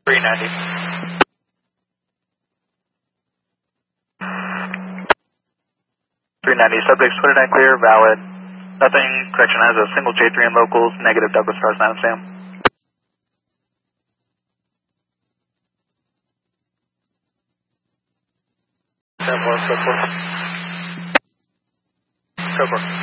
390. 390, subject split and clear, valid. Nothing, correction, has a single J3 in locals, negative Douglas Stars 9 Sam. 10-4, go for. Go for.